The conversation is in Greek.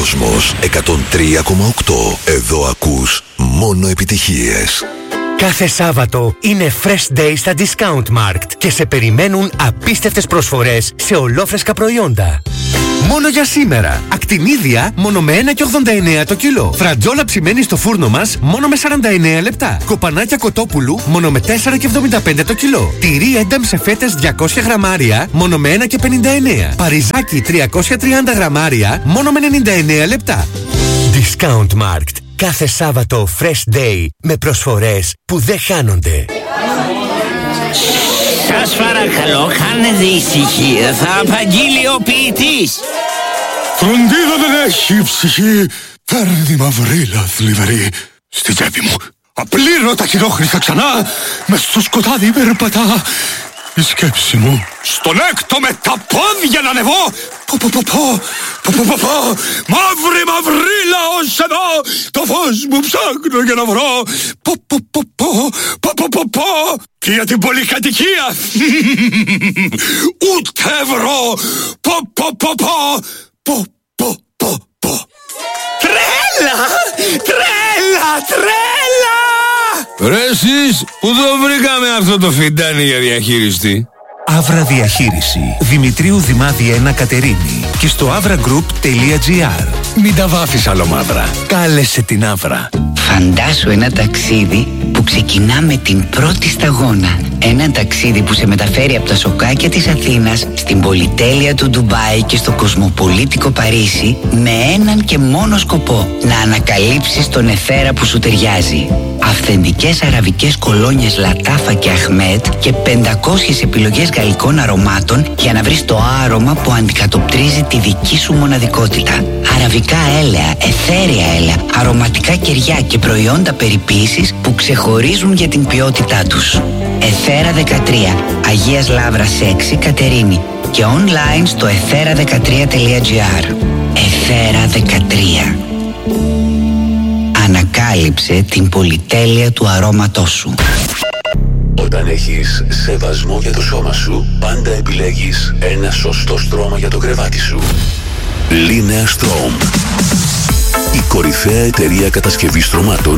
Κόσμος 103,8. Εδώ ακούς μόνο επιτυχίες. Κάθε Σάββατο είναι Fresh Day στα Discountmarkt και σε περιμένουν απίστευτες προσφορές σε ολόφρεσκα προϊόντα. Μόνο για σήμερα. Ακτινίδια μόνο με 1,89 το κιλό. Φρατζόλα ψημένη στο φούρνο μας μόνο με 49 λεπτά. Κοπανάκια κοτόπουλου μόνο με 4,75 το κιλό. Τυρί ένταμ σε φέτες 200 γραμμάρια μόνο με 1,59. Παριζάκι 330 γραμμάρια μόνο με 99 λεπτά. Discountmarkt. Κάθε Σάββατο Fresh Day με προσφορές που δεν χάνονται. Σας παρακαλώ, κάνετε ησυχία, θα απαγγείλει ο ποιητής. Φροντίδα δεν έχει ψυχή, φέρνει μαυρίλα θλιβερή στη τσέπη μου. Απλήρωτα χειρόχρηστα ξανά, μες στο σκοτάδι περπατά. Η σκέψη μου στον έκτο με τα πόδια να ανεβώ. Μαύρη μαυρίλα ως εδώ, το φως μου ψάχνω για να βρω. Και για την πολυκατοικία ούτε ευρώ. Τρέλα! Τρέλα! Τρέλα! Ρε εσείς, πού το βρήκαμε αυτό το φιντάνι για διαχείριστη? Αύρα Διαχείριση. Δημητρίου Δημάδη 1 Κατερίνη. Και στο avragroup.gr. Μην τα βάφεις άλλο μαύρα. Κάλεσε την Αύρα. Φαντάσου ένα ταξίδι που ξεκινά με την πρώτη σταγόνα. Ένα ταξίδι που σε μεταφέρει από τα σοκάκια της Αθήνας στην πολυτέλεια του Ντουμπάι και στο κοσμοπολίτικο Παρίσι με έναν και μόνο σκοπό: να ανακαλύψεις τον εθέρα που σου ταιριάζει. Αυθεντικές αραβικές κολόνιες Λατάφα και Αχμέτ και 500 επιλογές γαλλικών αρωμάτων για να βρεις το άρωμα που αντικατοπτρίζει τη δική σου μοναδικότητα. Αραβικά έλαια, εθέρια έλαια, αρωματικά κεριά και προϊόντα περιποίησης που ξεχωρίζουν για την ποιότητά τους. Εθέρα 13, Αγίας Λαύρας 6, Κατερίνη και online στο εθέρα13.gr. Εθέρα 13. Ανακάλυψε την πολυτέλεια του αρώματός σου. Όταν έχεις σεβασμό για το σώμα σου, πάντα επιλέγεις ένα σωστό στρώμα για το κρεβάτι σου. Linea Strom. Η κορυφαία εταιρεία κατασκευής στρωμάτων